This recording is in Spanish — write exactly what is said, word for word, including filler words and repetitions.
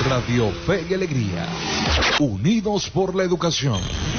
Radio Fe y Alegría, unidos por la educación.